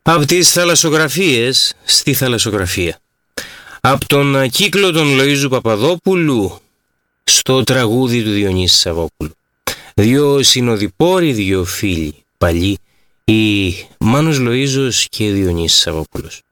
Από τις θαλασσογραφίες στη θαλασσογραφία. Από τον κύκλο των Λοΐζου Παπαδόπουλου στο τραγούδι του Διονύση Σαββόπουλου. Δύο συνοδοιπόροι, δύο φίλοι παλιοί, οι Μάνος Λοΐζος και Διονύσης Σαββόπουλος.